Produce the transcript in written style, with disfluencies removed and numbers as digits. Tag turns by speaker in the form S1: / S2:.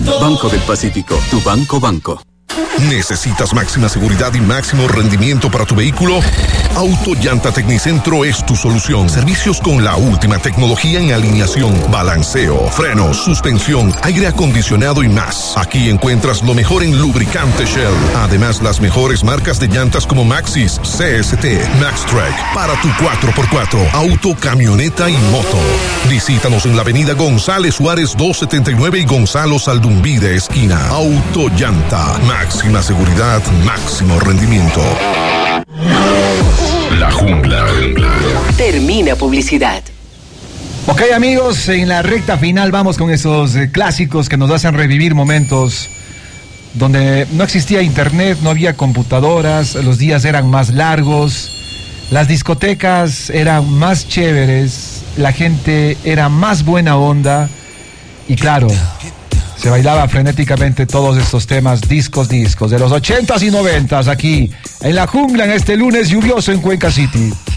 S1: Banco del Pacífico, tu banco.
S2: ¿Necesitas máxima seguridad y máximo rendimiento para tu vehículo? Autollanta Tecnicentro es tu solución. Servicios con la última tecnología en alineación, balanceo, frenos, suspensión, aire acondicionado y más. Aquí encuentras lo mejor en lubricante Shell. Además, las mejores marcas de llantas como Maxxis, CST, MaxTrack, para tu 4x4, auto, camioneta y moto. Visítanos en la avenida González Suárez 279 y Gonzalo Saldumbide esquina. Autollanta, máxima seguridad, máximo rendimiento.
S3: La Jungla.
S4: Termina publicidad.
S5: Ok, amigos, en la recta final vamos con esos clásicos que nos hacen revivir momentos donde no existía internet, no había computadoras, los días eran más largos, las discotecas eran más chéveres, la gente era más buena onda y claro, se bailaba frenéticamente todos estos temas, discos de los 80s y 90s aquí en La Jungla en este lunes lluvioso en Cuenca City.